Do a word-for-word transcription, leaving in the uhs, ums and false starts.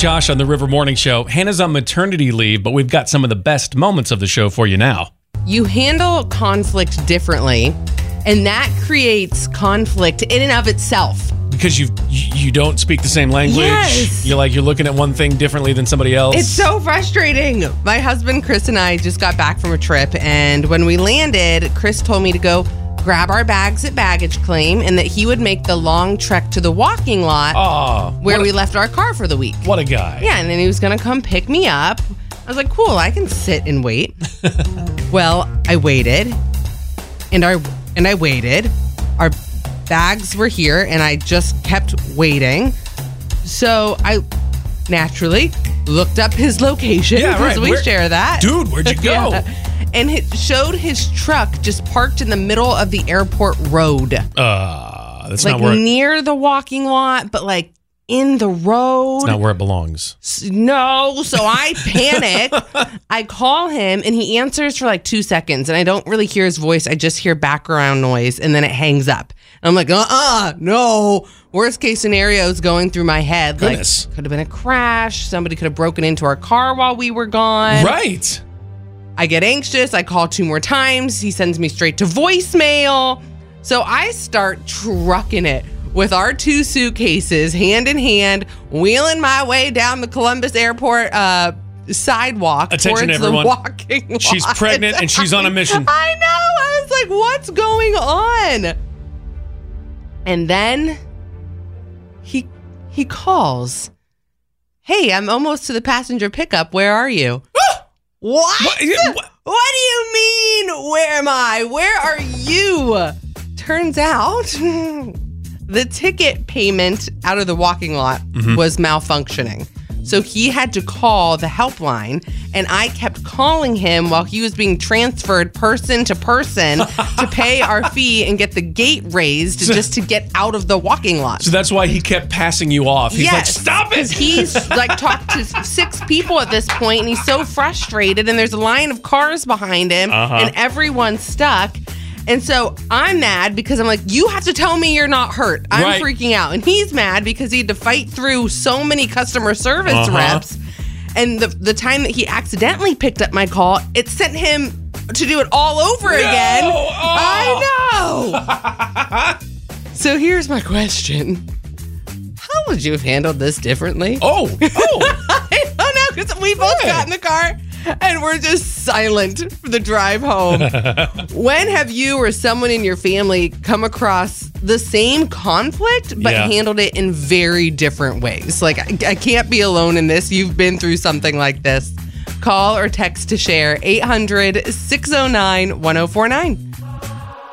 Josh on the River Morning Show. Hannah's on maternity leave, but we've got some of the best moments of the show for you now. You handle conflict differently, and that creates conflict in and of itself. Because you you don't speak the same language. Yes. You're like, you're looking at one thing differently than somebody else. It's so frustrating. My husband, Chris, and I just got back from a trip, and when we landed, Chris told me to go grab our bags at baggage claim and that he would make the long trek to the walking lot oh, where we a, left our car for the week. What a guy. Yeah, and then he was going to come pick me up. I was like, cool, I can sit and wait. Well, I waited, and I, and I waited. Our bags were here, and I just kept waiting. So I naturally looked up his location yeah, because right. we Where, share that. Dude, where'd you go? Yeah. And it showed his truck just parked in the middle of the airport road. Uh, that's like not where it, near the walking lot, but like in the road. It's not where it belongs. No, so I panic. I call him and he answers for like two seconds and I don't really hear his voice. I just hear background noise and then it hangs up. And I'm like, uh-uh, no. Worst case scenario is going through my head. Goodness. Like, could have been a crash. Somebody could have broken into our car while we were gone. Right. I get anxious. I call two more times. He sends me straight to voicemail. So I start trucking it with our two suitcases, hand in hand, wheeling my way down the Columbus Airport uh, sidewalk Attention, towards everyone. the walking lot. She's pregnant and she's on a mission. I know. I was like, what's going on? And then he he calls. Hey, I'm almost to the passenger pickup. Where are you? What? What? What? What do you mean, where am I? Where are you? Turns out the ticket payment out of the walking lot mm-hmm. was malfunctioning. So he had to call the helpline, and I kept calling him while he was being transferred person to person to pay our fee and get the gate raised so, just to get out of the walking lot. So that's why he kept passing you off. He's yes, like, stop it! Because he's like talked to six people at this point, and he's so frustrated, and there's a line of cars behind him, uh-huh. and everyone's stuck. And so I'm mad because I'm like, you have to tell me you're not hurt. I'm right. freaking out. And he's mad because he had to fight through so many customer service uh-huh. reps. And the the time that he accidentally picked up my call, it sent him to do it all over no! again. Oh. I know. So here's my question. How would you have handled this differently? Oh. Oh. I don't know, because we both hey. got in the car. And we're just silent for the drive home. When have you or someone in your family come across the same conflict, but yeah. handled it in very different ways? Like, I, I can't be alone in this. You've been through something like this. Call or text to share eight hundred, six oh nine, one oh four nine.